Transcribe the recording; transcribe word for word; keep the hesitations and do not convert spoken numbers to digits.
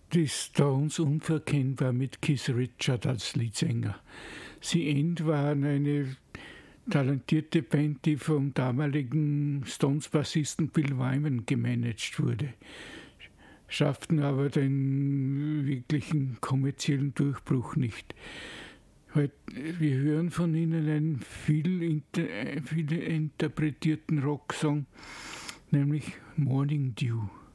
die Stones unverkennbar mit Keith Richards als Leadsänger. The End waren eine talentierte Band, die vom damaligen Stones-Bassisten Bill Wyman gemanagt wurde, schafften aber den wirklichen kommerziellen Durchbruch nicht. Wir hören von ihnen einen viel, inter, viel interpretierten Rocksong, nämlich Morning Dew.